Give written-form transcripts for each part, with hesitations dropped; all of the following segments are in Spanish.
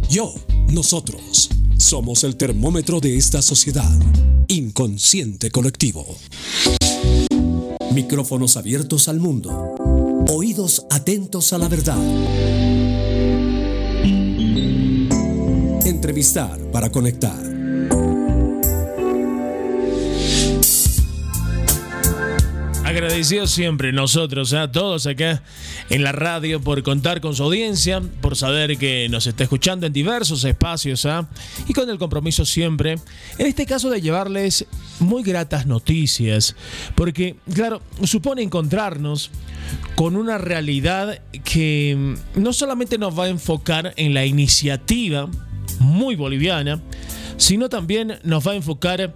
Nosotros, somos el termómetro de esta sociedad. Inconsciente colectivo. Micrófonos abiertos al mundo. Oídos atentos a la verdad. Entrevistar para conectar. Agradecidos siempre nosotros, a todos acá en la radio, por contar con su audiencia, por saber que nos está escuchando en diversos espacios, y con el compromiso siempre, en este caso, de llevarles muy gratas noticias, porque, claro, supone encontrarnos con una realidad que no solamente nos va a enfocar en la iniciativa muy boliviana, sino también nos va a enfocar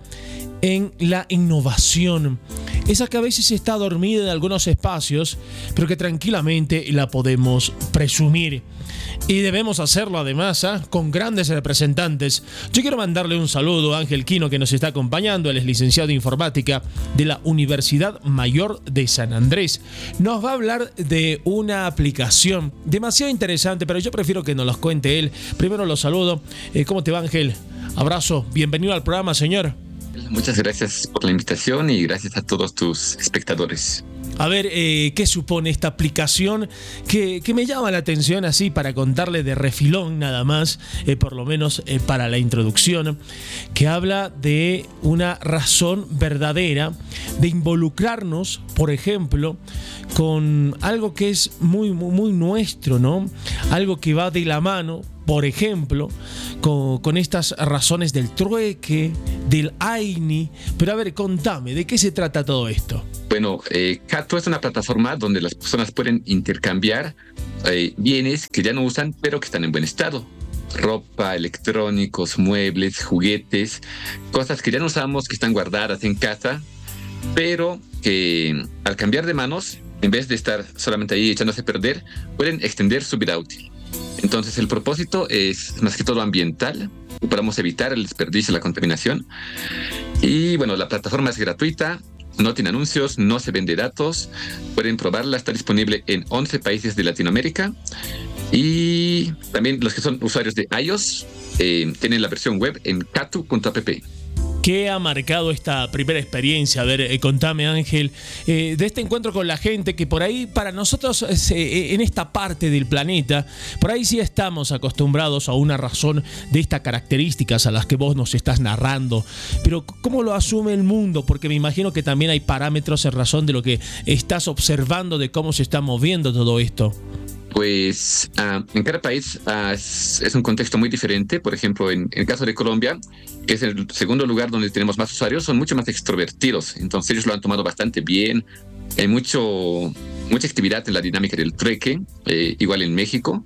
en la innovación, esa que a veces está dormida en algunos espacios, pero que tranquilamente la podemos presumir. Y debemos hacerlo además, con grandes representantes. Yo quiero mandarle un saludo a Ángel Quino, que nos está acompañando. Él es licenciado en informática de la Universidad Mayor de San Andrés. Nos va a hablar de una aplicación demasiado interesante, pero yo prefiero que nos los cuente él. Primero lo saludo. ¿Cómo te va, Ángel? Abrazo, bienvenido al programa, señor. Muchas gracias por la invitación y gracias a todos tus espectadores. A ver, ¿qué supone esta aplicación que me llama la atención, así para contarle de refilón nada más, por lo menos para la introducción, que habla de una razón verdadera de involucrarnos, por ejemplo, con algo que es muy, muy, muy nuestro, ¿no? Algo que va de la mano, por ejemplo, con estas razones del trueque, del AINI. Pero a ver, contame, ¿de qué se trata todo esto? Bueno, Cato es una plataforma donde las personas pueden intercambiar bienes que ya no usan, pero que están en buen estado. Ropa, electrónicos, muebles, juguetes, cosas que ya no usamos, que están guardadas en casa, pero que al cambiar de manos, en vez de estar solamente ahí echándose a perder, pueden extender su vida útil. Entonces el propósito es más que todo ambiental. Podemos evitar el desperdicio y la contaminación. Y bueno, la plataforma es gratuita, no tiene anuncios, no se vende datos. Pueden probarla, está disponible en 11 países de Latinoamérica. Y también los que son usuarios de iOS tienen la versión web en catu.app. ¿Qué ha marcado esta primera experiencia? A ver, contame, Ángel, de este encuentro con la gente, que por ahí para nosotros en esta parte del planeta, por ahí sí estamos acostumbrados a una razón de estas características a las que vos nos estás narrando, pero ¿cómo lo asume el mundo? Porque me imagino que también hay parámetros en razón de lo que estás observando, de cómo se está moviendo todo esto. Pues en cada país es un contexto muy diferente. Por ejemplo, en el caso de Colombia, que es el segundo lugar donde tenemos más usuarios, son mucho más extrovertidos. Entonces ellos lo han tomado bastante bien. Hay mucha actividad en la dinámica del trueque, igual en México.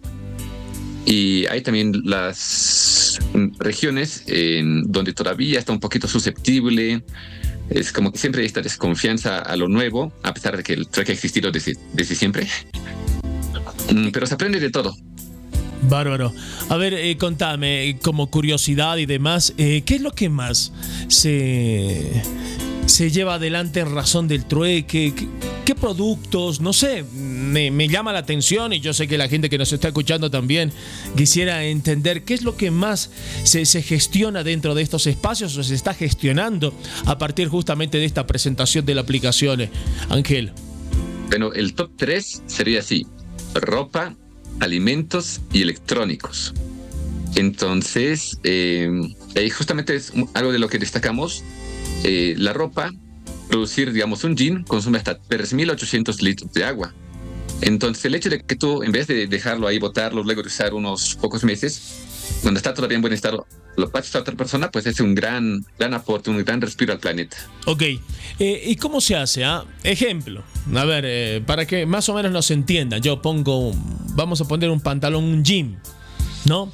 Y hay también las regiones donde todavía está un poquito susceptible. Es como que siempre hay esta desconfianza a lo nuevo, a pesar de que el trueque ha existido desde siempre. Pero se aprende de todo. Bárbaro. A ver, contame, como curiosidad y demás, ¿qué es lo que más se lleva adelante en razón del trueque? ¿Qué productos? No sé, me llama la atención, y yo sé que la gente que nos está escuchando también quisiera entender qué es lo que más se gestiona dentro de estos espacios, o se está gestionando a partir justamente de esta presentación de la aplicación. Ángel. Bueno, el top 3 sería así: ropa, alimentos y electrónicos. Entonces, justamente es algo de lo que destacamos. La ropa, producir, digamos, un jean consume hasta 3.800 litros de agua. Entonces, el hecho de que tú, en vez de dejarlo ahí, botarlo, luego de usar unos pocos meses, cuando está todavía en buen estado, lo pases a otra persona, pues es un gran aporte, un gran respiro al planeta. Ok, ¿y cómo se hace? Ejemplo, a ver, para que más o menos nos entiendan, vamos a poner un pantalón, un jean, ¿no?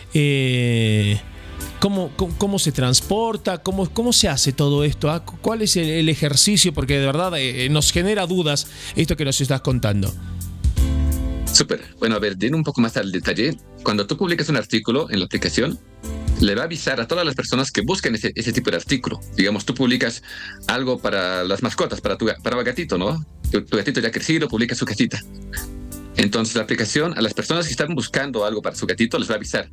¿Cómo se transporta? ¿Cómo se hace todo esto? ¿Cuál es el ejercicio? Porque de verdad nos genera dudas esto que nos estás contando. Súper. Bueno, a ver, yendo un poco más al detalle, cuando tú publicas un artículo en la aplicación, le va a avisar a todas las personas que busquen ese tipo de artículo. Digamos, tú publicas algo para las mascotas, para el gatito, ¿no? Tu gatito ya ha crecido, publica su casita. Entonces la aplicación, a las personas que están buscando algo para su gatito, les va a avisar: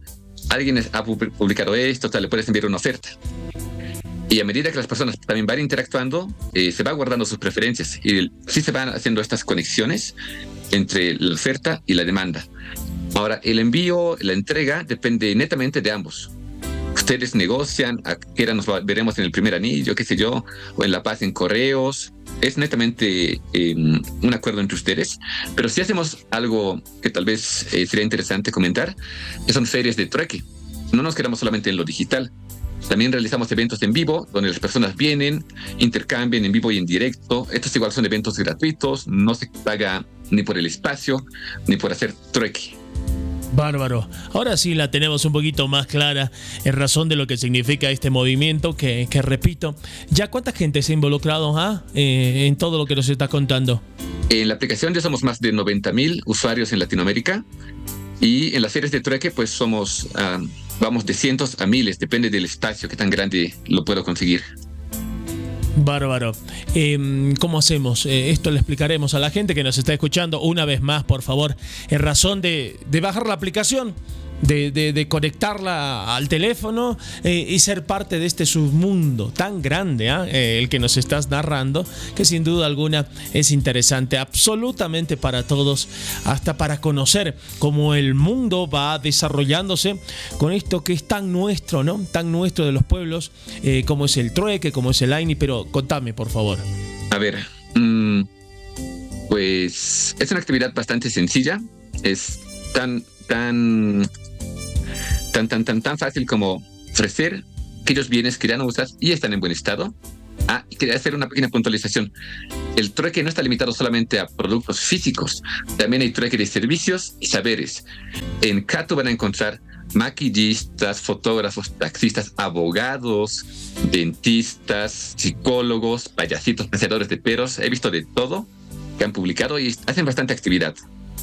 alguien ha publicado esto, tal, le puedes enviar una oferta. Y a medida que las personas también van interactuando, se va guardando sus preferencias y sí se van haciendo estas conexiones entre la oferta y la demanda. Ahora, el envío, la entrega, depende netamente de ambos. Ustedes negocian, a qué hora nos veremos en el primer anillo, qué sé yo, o en La Paz en correos. Es netamente un acuerdo entre ustedes. Pero si hacemos algo que tal vez sería interesante comentar, que son ferias de trueque. No nos quedamos solamente en lo digital. También realizamos eventos en vivo, donde las personas vienen, intercambian en vivo y en directo. Estos igual son eventos gratuitos, no se paga ni por el espacio, ni por hacer trueque. Bárbaro. Ahora sí la tenemos un poquito más clara en razón de lo que significa este movimiento que repito, ¿ya cuánta gente se ha involucrado en todo lo que nos está contando? En la aplicación ya somos más de 90,000 usuarios en Latinoamérica y en las ferias de trueque pues somos, vamos de cientos a miles, depende del espacio, qué tan grande lo puedo conseguir. Bárbaro. ¿Cómo hacemos? Esto le explicaremos a la gente que nos está escuchando una vez más, por favor, en razón de bajar la aplicación, de conectarla al teléfono y ser parte de este submundo tan grande, el que nos estás narrando, que sin duda alguna es interesante absolutamente para todos, hasta para conocer cómo el mundo va desarrollándose con esto que es tan nuestro, ¿no? Tan nuestro de los pueblos, como es el trueque, como es el AINI, pero contame, por favor. A ver, pues es una actividad bastante sencilla, es tan fácil como ofrecer aquellos bienes que ya no usas y están en buen estado. Y quería hacer una pequeña puntualización. El trueque no está limitado solamente a productos físicos, también hay trueque de servicios y saberes. En Catu van a encontrar maquillistas, fotógrafos, taxistas, abogados, dentistas, psicólogos, payasitos, paseadores de perros. He visto de todo que han publicado y hacen bastante actividad.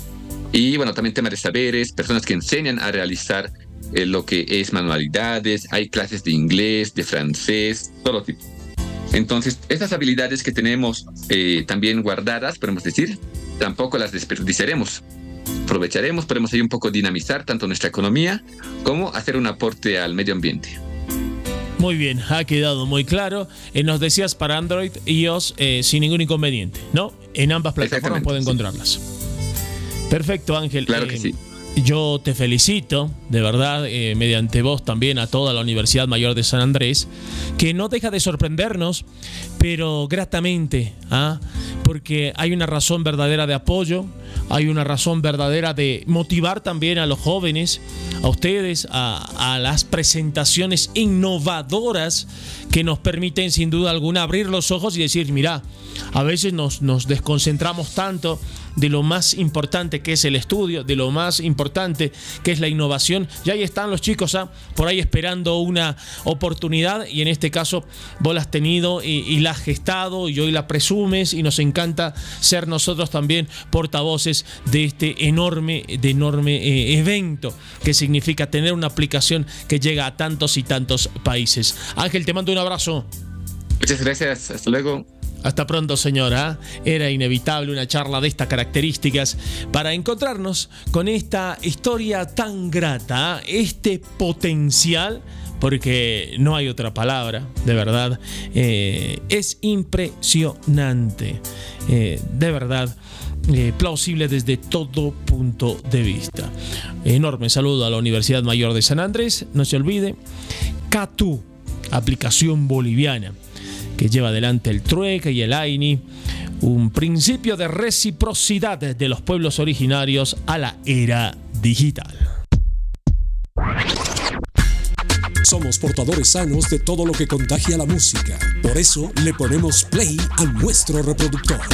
Y bueno, también tema de saberes, personas que enseñan a realizar lo que es manualidades, hay clases de inglés, de francés, todo tipo. Entonces, estas habilidades que tenemos también guardadas, podemos decir, tampoco las desperdiciaremos. Aprovecharemos, podemos ahí un poco dinamizar tanto nuestra economía como hacer un aporte al medio ambiente. Muy bien, ha quedado muy claro. Nos decías para Android y iOS sin ningún inconveniente, ¿no? En ambas plataformas pueden encontrarlas. Perfecto, Ángel. Claro que sí. Yo te felicito, de verdad, mediante vos también a toda la Universidad Mayor de San Andrés, que no deja de sorprendernos, pero gratamente, porque hay una razón verdadera de apoyo, hay una razón verdadera de motivar también a los jóvenes, a ustedes, a las presentaciones innovadoras que nos permiten sin duda alguna abrir los ojos y decir, mirá, a veces nos desconcentramos tanto de lo más importante que es el estudio, de lo más importante que es la innovación, y ahí están los chicos por ahí esperando una oportunidad, y en este caso vos la has tenido y la has gestado y hoy la presumes, y nos encanta ser nosotros también portavoces de este enorme evento que significa tener una aplicación que llega a tantos y tantos países. Ángel, te mando un abrazo. Muchas gracias, hasta luego. Hasta pronto, señora. Era inevitable una charla de estas características para encontrarnos con esta historia tan grata, este potencial, porque no hay otra palabra, de verdad. Es impresionante, de verdad. Plausible desde todo punto de vista. Enorme saludo a la Universidad Mayor de San Andrés. No se olvide, Catu, aplicación boliviana que lleva adelante el trueque y el AINI, un principio de reciprocidad de los pueblos originarios a la era digital. Somos portadores sanos de todo lo que contagia la música. Por eso le ponemos play a nuestro reproductor.